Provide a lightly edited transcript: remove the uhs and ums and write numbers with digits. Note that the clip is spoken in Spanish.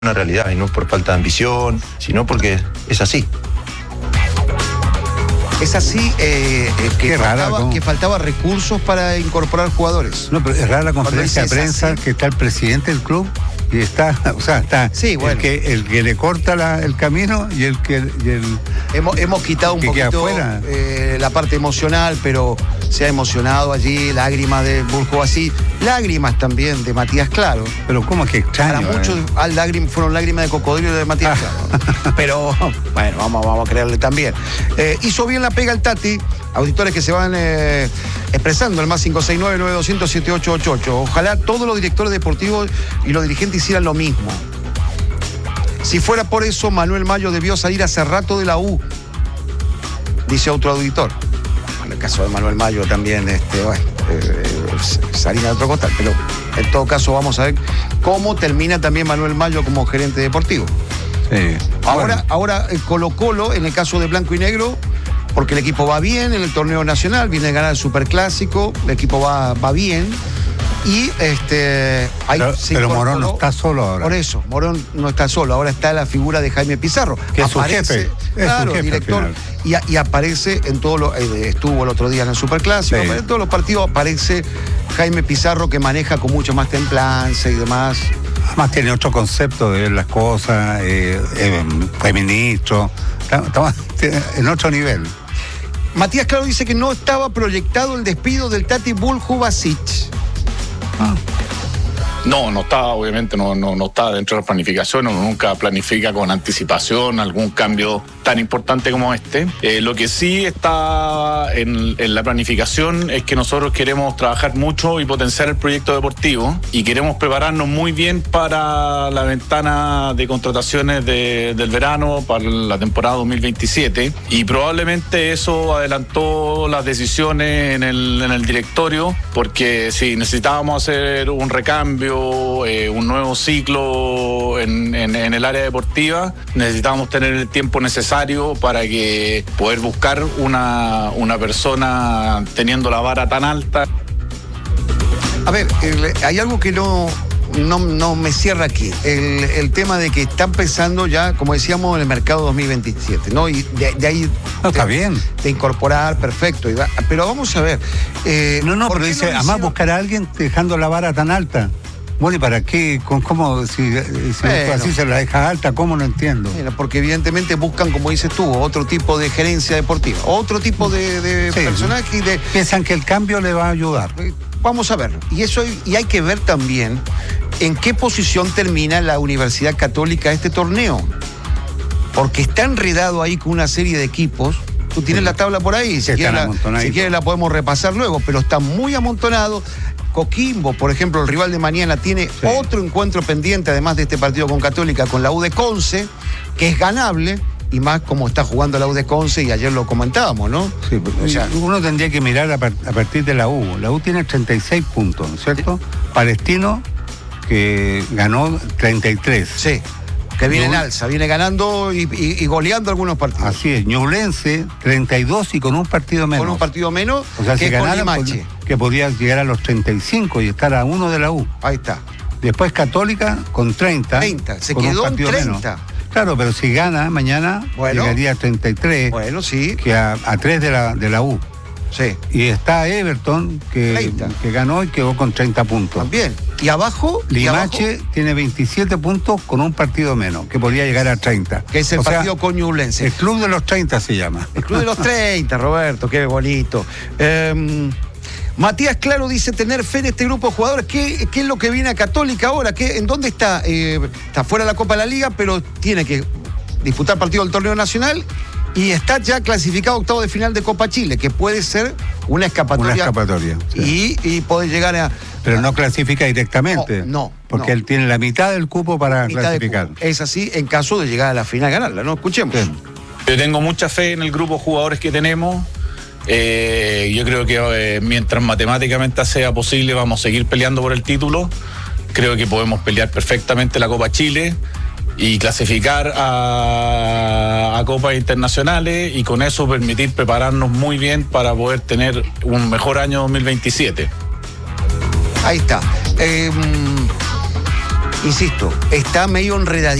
una realidad, y no por falta de ambición, sino porque es así. Es así que faltaba recursos para incorporar jugadores. No, pero es rara la conferencia de prensa que está el presidente del club y está, sí, bueno, el que le corta el camino y el que hemos quitado un poquito la parte emocional, pero se ha emocionado allí, lágrimas de Burjovasic, lágrimas también de Matías Claro. Pero cómo que extraño. Para muchos fueron lágrimas de cocodrilo de Matías Claro. Pero bueno, vamos a creerle también. Hizo bien la pega el Tati, auditores que se van expresando, el más 569-9200-7888. Ojalá todos los directores deportivos y los dirigentes hicieran lo mismo. Si fuera por eso, Manuel Mayo debió salir hace rato de la U, dice otro auditor. En el caso de Manuel Mayo también, salir a otro costal, pero en todo caso vamos a ver cómo termina también Manuel Mayo como gerente deportivo. Sí. Ahora Colo-Colo, en el caso de Blanco y Negro, porque el equipo va bien en el torneo nacional, viene a ganar el Superclásico, el equipo va bien. Y pero Morón no está solo ahora. Por eso, Morón no está solo. Ahora está la figura de Jaime Pizarro. Que es su jefe. Claro, director. Y aparece en todo lo. Estuvo el otro día en el Superclásico. Sí. En todos los partidos aparece Jaime Pizarro, que maneja con mucho más templanza y demás. Además tiene otro concepto de ver las cosas. Fue ministro. Estamos en otro nivel. Matías Claro dice que no estaba proyectado el despido del Tati Burjovasic. No está, obviamente no está dentro de la planificación, uno nunca planifica con anticipación algún cambio tan importante como este. Lo que sí está en la planificación es que nosotros queremos trabajar mucho y potenciar el proyecto deportivo y queremos prepararnos muy bien para la ventana de contrataciones del verano, para la temporada 2027, y probablemente eso adelantó las decisiones en el directorio, porque si necesitábamos hacer un recambio, un nuevo ciclo en el área deportiva, necesitamos tener el tiempo necesario para que poder buscar una persona teniendo la vara tan alta. A ver, hay algo que no me cierra aquí. El tema de que están pensando ya, como decíamos, en el mercado 2027, ¿no? Y de ahí... está bien. De incorporar, perfecto. Pero vamos a ver. Pero dice, además buscar a alguien dejando la vara tan alta. Bueno, ¿y para qué? ¿Cómo? Si así se la deja alta, ¿cómo? No entiendo. Bueno, porque evidentemente buscan, como dices tú, otro tipo de gerencia deportiva, otro tipo de personaje y de... Piensan que el cambio le va a ayudar. Vamos a ver. Y hay que ver también en qué posición termina la Universidad Católica este torneo. Porque está enredado ahí con una serie de equipos. Tú tienes la tabla por ahí, si quieres la podemos repasar luego, pero está muy amontonado. Coquimbo, por ejemplo, el rival de mañana, tiene otro encuentro pendiente, además de este partido con Católica, con la U de Conce, que es ganable, y más como está jugando la U de Conce, y ayer lo comentábamos, ¿no? Sí, o sea, uno tendría que mirar a partir de la U. La U tiene 36 puntos, ¿no es cierto? Sí. Palestino, que ganó 33. Sí. Que viene en alza, viene ganando y goleando algunos partidos. Así es, Ñublense, 32 y con un partido menos. Con un partido menos, o sea, que si ganara, que podría llegar a los 35 y estar a 1 de la U. Ahí está. Después Católica con 30. Se quedó en 30. Menos. Claro, pero si gana mañana, llegaría a 33. Bueno, sí. Que a 3 de la U. Sí. Y está Everton, que ganó y quedó con 30 puntos. También. ¿Y abajo? Limache tiene 27 puntos con un partido menos, que podría llegar a 30. Que es el partido con Ñublense. El Club de los 30 se llama. El Club de los 30, Roberto, qué bonito. Matías Claro dice tener fe en este grupo de jugadores. ¿Qué es lo que viene a Católica ahora? ¿En dónde está? Está fuera de la Copa de la Liga, pero tiene que disputar partido del torneo nacional. Y está ya clasificado octavo de final de Copa Chile, que puede ser una escapatoria. Una escapatoria. Sí. Y puede llegar a... Pero no clasifica directamente. No. Porque él tiene la mitad del cupo para clasificar. Es así en caso de llegar a la final, ganarla, ¿no? Escuchemos. Sí. Yo tengo mucha fe en el grupo de jugadores que tenemos. Yo creo que mientras matemáticamente sea posible vamos a seguir peleando por el título. Creo que podemos pelear perfectamente la Copa Chile y clasificar a copas internacionales, y con eso permitir prepararnos muy bien para poder tener un mejor año 2027. Ahí está. insisto, está medio enredadito.